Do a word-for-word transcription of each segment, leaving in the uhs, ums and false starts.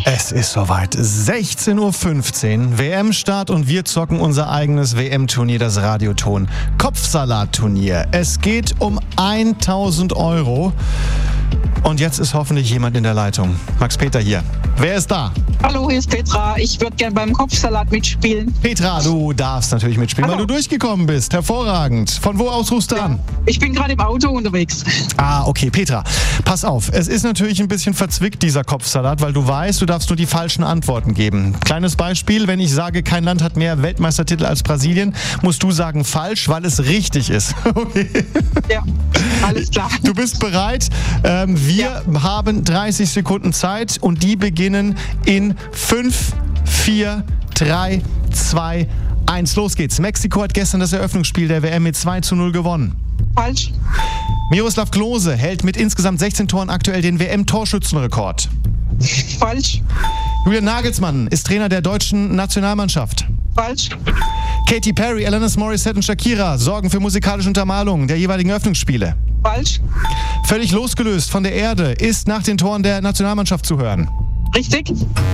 Es ist soweit. sechzehn Uhr fünfzehn, W M-Start und wir zocken unser eigenes W M-Turnier, das Radioton Kopfsalat-Turnier. Es geht um tausend Euro. Und jetzt ist hoffentlich jemand in der Leitung. Max Peter hier. Wer ist da? Hallo, hier ist Petra. Ich würde gerne beim Kopfsalat mitspielen. Petra, du darfst natürlich mitspielen, Hallo. weil du durchgekommen bist. Hervorragend. Von wo aus rufst du an? Ich bin gerade im Auto unterwegs. Ah, okay, Petra, pass auf. Es ist natürlich ein bisschen verzwickt, dieser Kopfsalat, weil du weißt, du darfst nur die falschen Antworten geben. Kleines Beispiel, wenn ich sage, kein Land hat mehr Weltmeistertitel als Brasilien, musst du sagen falsch, weil es richtig ist. Okay. Ja, alles klar. Du bist bereit? Ähm, wir Ja. haben dreißig Sekunden Zeit und die beginnen in fünf, vier, drei, zwei, eins. Los geht's. Mexiko hat gestern das Eröffnungsspiel der W M mit zwei zu null gewonnen. Falsch. Miroslav Klose hält mit insgesamt sechzehn Toren aktuell den W M-Torschützenrekord. Falsch. Julian Nagelsmann ist Trainer der deutschen Nationalmannschaft. Falsch. Katy Perry, Alanis Morissette und Shakira sorgen für musikalische Untermalung der jeweiligen Öffnungsspiele. Falsch. Völlig losgelöst von der Erde ist nach den Toren der Nationalmannschaft zu hören. Richtig.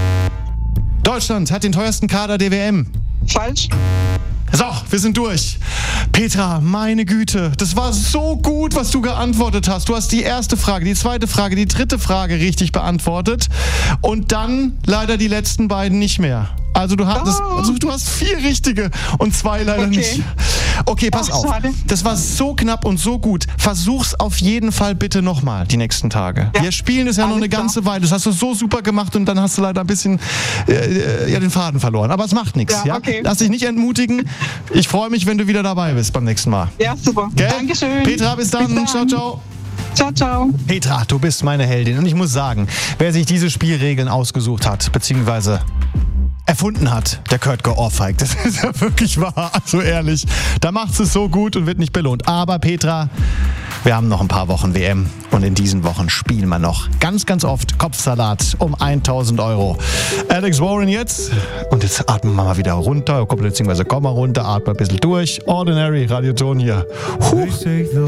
Deutschland hat den teuersten Kader der W M. Falsch. So, wir sind durch. Petra, meine Güte, das war so gut, was du geantwortet hast. Du hast die erste Frage, die zweite Frage, die dritte Frage richtig beantwortet und dann leider die letzten beiden nicht mehr. Also du hattest, Oh. also du hast vier richtige und zwei leider Okay. nicht. Okay, pass Ach, auf. schade. Das war so knapp und so gut. Versuch's auf jeden Fall bitte nochmal die nächsten Tage. Ja. Wir spielen es ja noch Alles eine klar. ganze Weile. Das hast du so super gemacht und dann hast du leider ein bisschen äh, äh, ja, den Faden verloren. Aber es macht nichts. Ja, Ja, okay. Lass dich nicht entmutigen. Ich freue mich, wenn du wieder dabei bist beim nächsten Mal. Ja, super. Gell? Dankeschön. Petra, bis dann. Bis dann. Ciao, ciao. Ciao, ciao. Petra, du bist meine Heldin. Und ich muss sagen, wer sich diese Spielregeln ausgesucht hat, beziehungsweise erfunden hat, der gehört geohrfeigt. Das ist ja wirklich wahr. Also ehrlich, da macht es so gut und wird nicht belohnt. Aber Petra, wir haben noch ein paar Wochen W M und in diesen Wochen spielen wir noch ganz, ganz oft Kopfsalat um tausend Euro. Alex Warren jetzt. Und jetzt atmen wir mal wieder runter, beziehungsweise komm mal runter, atmen ein bisschen durch. Ordinary, Radioton hier. Huh.